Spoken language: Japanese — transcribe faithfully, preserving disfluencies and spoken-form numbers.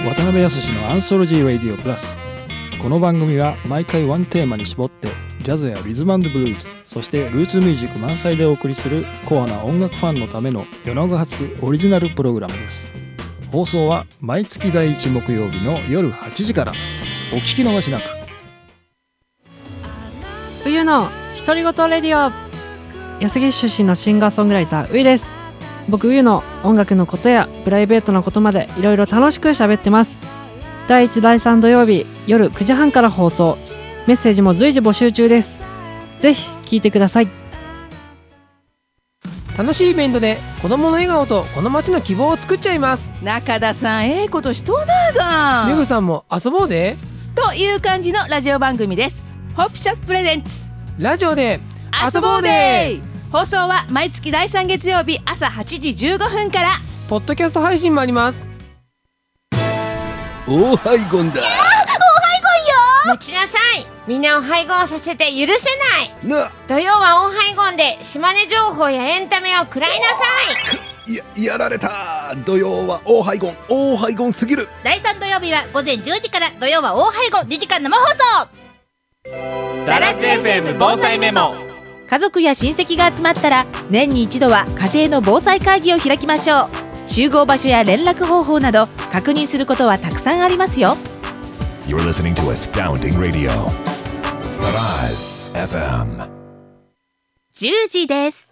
渡辺康のアンソロジーラディオプラス。この番組は毎回ワンテーマに絞ってジャズやリズム&ブルーズ、そしてルーツミュージック満載でお送りするコアな音楽ファンのための夜長発オリジナルプログラムです。放送は毎月第一木曜日の夜はちじから。お聞き逃しなく。 冬の独り言レディオ、安来出身のシンガーソングライターういです。僕うゆの音楽のことやプライベートなことまでいろいろ楽しく喋ってます。だいいちだいさん土曜日夜くじはんから放送。メッセージも随時募集中です。ぜひ聞いてください。 楽しいイベントで子供の笑顔とこの街の希望を作っちゃいます。 中田さん、ええことしとうながめぐさんも遊ぼうでという感じのラジオ番組です。ホプシャスプレゼンツラジオで遊ぼうで。放送は毎月だいさん月曜日朝はちじじゅうごふんから。 ポッドキャスト配信もあります。 オーハイゴンだ。 待ちなさい。みんなを配合させて許せないな。 土曜はオーハイゴンで島根情報やエンタメを食らいなさい。や、やられた。土曜はオーハイゴン、オーハイゴンすぎる。 だいさん土曜日はごぜんじゅうじから。土曜はオーハイゴンにじかん生放送。 ダラズ エフエム 防災メモ。 家族や親戚が集まったら年に一度は家庭の防災会議を開きましょう。集合場所や連絡方法など確認することはたくさんありますよ。 You're listening to Astounding Radio. Daraz エフエム。 じゅうじです。